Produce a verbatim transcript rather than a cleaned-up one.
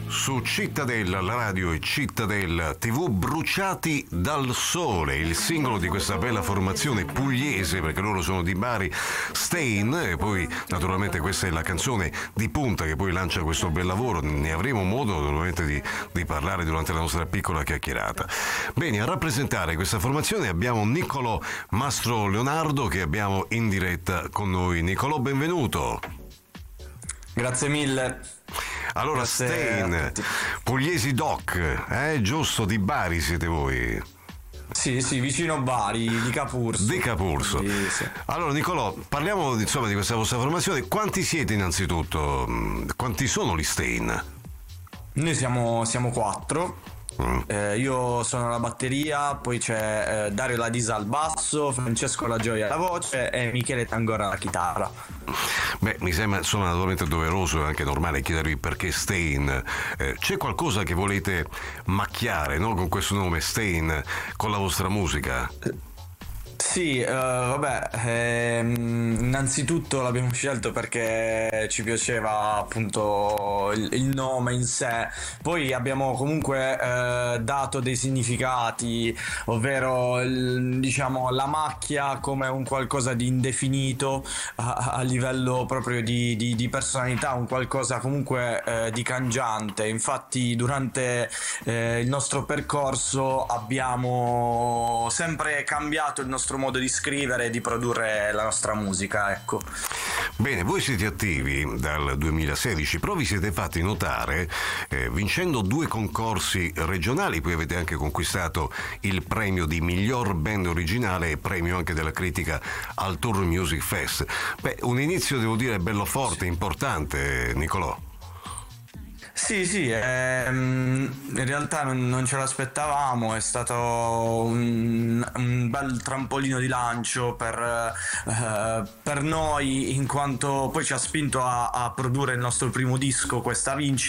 su Cittadella, la radio e Cittadella tivù, Bruciati dal sole, il singolo di questa bella formazione pugliese, perché loro sono di Bari, Stain, e poi naturalmente questa è la canzone di punta che poi lancia questo bel lavoro. Ne avremo modo naturalmente di, di parlare durante la nostra piccola chiacchierata. Bene, a rappresentare questa formazione abbiamo Niccolò Mastro Leonardo, che abbiamo in diretta con noi. Niccolò, benvenuto. Grazie mille. Allora, Grazie Stain, pugliesi doc, eh, giusto, di Bari siete voi? Sì, sì, vicino Bari, di Capurso. Di Capurso. Sì, sì. Allora, Niccolò, parliamo insomma di questa vostra formazione. Quanti siete innanzitutto? Quanti sono gli Stain? Noi siamo, siamo quattro. Mm. Eh, io sono alla batteria, poi c'è eh, Dario Ladisa al basso, Francesco La Gioia alla voce e Michele Tangora alla chitarra. Beh, mi sembra insomma naturalmente doveroso e anche normale chiedervi perché Stain. Eh, c'è qualcosa che volete macchiare, no? Con questo nome Stain, con la vostra musica? Sì, uh, vabbè, ehm, innanzitutto l'abbiamo scelto perché ci piaceva appunto il, il nome in sé, poi abbiamo comunque eh, dato dei significati, ovvero il, diciamo la macchia come un qualcosa di indefinito a, a livello proprio di, di, di personalità, un qualcosa comunque eh, di cangiante. Infatti durante eh, il nostro percorso abbiamo sempre cambiato il nostro modo di scrivere e di produrre la nostra musica, ecco. Bene, voi siete attivi dal duemilasedici, però vi siete fatti notare eh, vincendo due concorsi regionali, poi avete anche conquistato il premio di miglior band originale e premio anche della critica al Tour Music Fest. Beh, un inizio devo dire bello forte, importante, Niccolò. Sì, sì, ehm, in realtà non, non ce l'aspettavamo, è stato un, un bel trampolino di lancio per, eh, per noi, in quanto poi ci ha spinto a, a produrre il nostro primo disco, questa vincita.